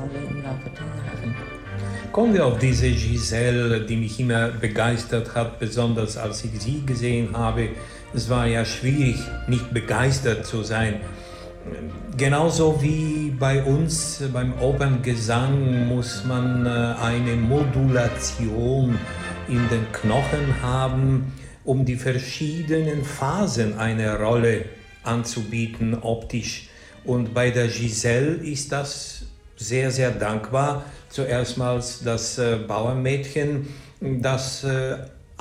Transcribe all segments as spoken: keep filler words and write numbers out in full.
Rolle im Laufe der Jahre. Kommen wir auf diese Giselle, die mich immer begeistert hat, besonders als ich sie gesehen habe. Es war ja schwierig, nicht begeistert zu sein. Genauso wie bei uns beim Operngesang muss man eine Modulation in den Knochen haben, um die verschiedenen Phasen einer Rolle anzubieten, optisch. Und bei der Giselle ist das sehr, sehr dankbar. Zuerst mal das äh, Bauernmädchen, das äh,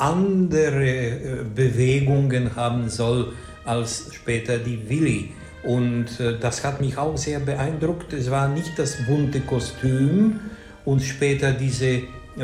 andere äh, Bewegungen haben soll als später die Willi. Und äh, das hat mich auch sehr beeindruckt. Es war nicht das bunte Kostüm und später diese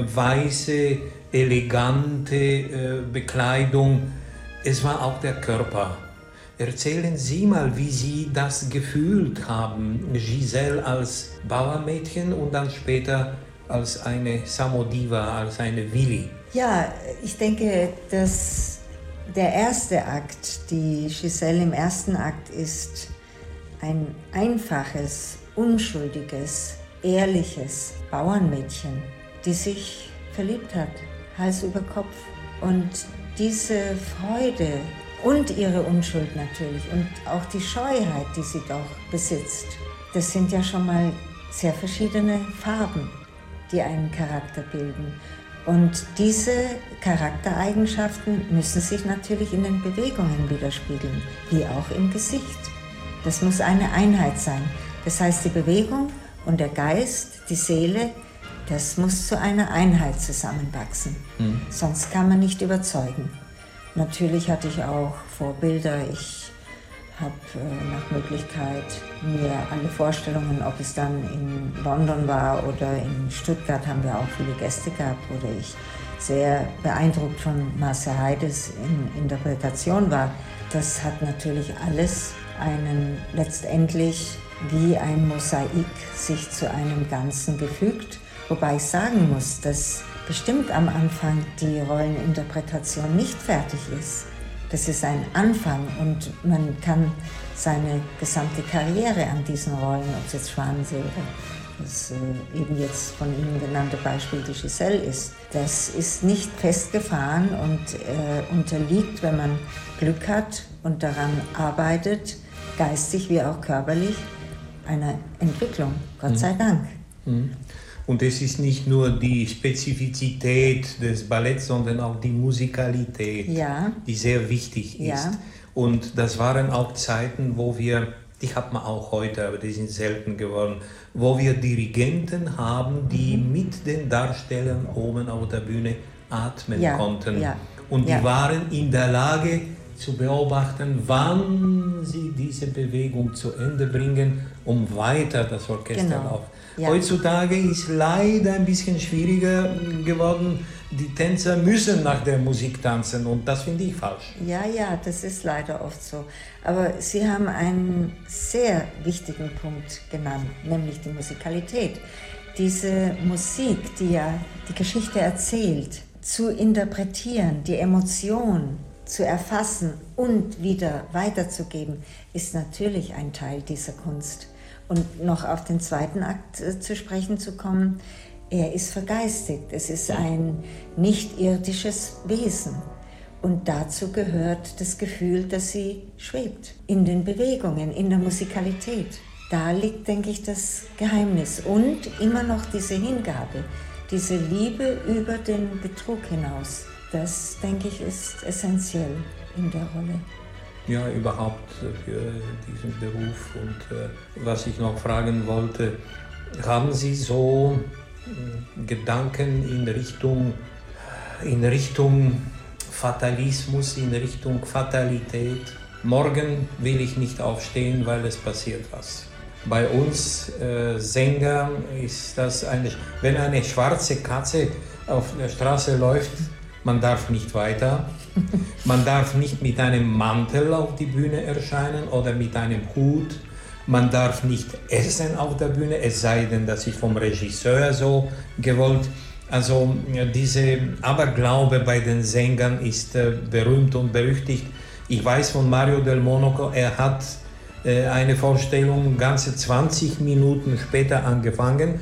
weiße, elegante äh, Bekleidung. Es war auch der Körper. Erzählen Sie mal, wie Sie das gefühlt haben, Giselle als Bauernmädchen und dann später als eine Samodiva, als eine Willi. Ja, ich denke, dass der erste Akt, die Giselle im ersten Akt, ist ein einfaches, unschuldiges, ehrliches Bauernmädchen, die sich verliebt hat, Hals über Kopf. Und diese Freude und ihre Unschuld natürlich und auch die Scheuheit, die sie doch besitzt, das sind ja schon mal sehr verschiedene Farben, die einen Charakter bilden. Und diese Charaktereigenschaften müssen sich natürlich in den Bewegungen widerspiegeln, wie auch im Gesicht. Das muss eine Einheit sein. Das heißt, die Bewegung und der Geist, die Seele, das muss zu einer Einheit zusammenwachsen. Mhm. Sonst kann man nicht überzeugen. Natürlich hatte ich auch Vorbilder. Ich habe äh, nach Möglichkeit mir alle Vorstellungen, ob es dann in London war oder in Stuttgart, haben wir auch viele Gäste gehabt, oder ich sehr beeindruckt von Marcia Heides in Interpretation war. Das hat natürlich alles einen letztendlich wie ein Mosaik sich zu einem Ganzen gefügt. Wobei ich sagen muss, dass bestimmt am Anfang die Rolleninterpretation nicht fertig ist. Das ist ein Anfang und man kann seine gesamte Karriere an diesen Rollen, ob es jetzt Schwanensee oder das äh, eben jetzt von Ihnen genannte Beispiel die Giselle ist, das ist nicht festgefahren und äh, unterliegt, wenn man Glück hat und daran arbeitet, geistig wie auch körperlich, einer Entwicklung, Gott mhm. sei Dank. Mhm. Und es ist nicht nur die Spezifizität des Balletts, sondern auch die Musikalität, ja. die sehr wichtig ist. Ja. Und das waren auch Zeiten, wo wir, die hat man auch heute, aber die sind selten geworden, wo wir Dirigenten haben, die mhm. mit den Darstellern oben auf der Bühne atmen ja. konnten. Ja. Und die ja. waren in der Lage zu beobachten, wann sie diese Bewegung zu Ende bringen, um weiter das Orchester genau. auf. Ja. Heutzutage ist leider ein bisschen schwieriger geworden. Die Tänzer müssen nach der Musik tanzen und das finde ich falsch. Ja, ja, das ist leider oft so. Aber Sie haben einen sehr wichtigen Punkt genannt, nämlich die Musikalität. Diese Musik, die ja die Geschichte erzählt, zu interpretieren, die Emotion zu erfassen und wieder weiterzugeben, ist natürlich ein Teil dieser Kunst. Und noch auf den zweiten Akt äh, zu sprechen zu kommen, er ist vergeistigt. Es ist ein nicht-irdisches Wesen. Und dazu gehört das Gefühl, dass sie schwebt. In den Bewegungen, in der Musikalität. Da liegt, denke ich, das Geheimnis. Und immer noch diese Hingabe, diese Liebe über den Betrug hinaus. Das, denke ich, ist essentiell in der Rolle. Ja, überhaupt für diesen Beruf. Und äh, was ich noch fragen wollte, haben Sie so äh, Gedanken in Richtung, in Richtung Fatalismus, in Richtung Fatalität? Morgen will ich nicht aufstehen, weil es passiert was. Bei uns äh, Sängern ist das eine, wenn eine schwarze Katze auf der Straße läuft, man darf nicht weiter, man darf nicht mit einem Mantel auf die Bühne erscheinen oder mit einem Hut, man darf nicht essen auf der Bühne, es sei denn, das ist vom Regisseur so gewollt. Also dieser Aberglaube bei den Sängern ist äh, berühmt und berüchtigt. Ich weiß von Mario del Monaco, er hat äh, eine Vorstellung ganze zwanzig Minuten später angefangen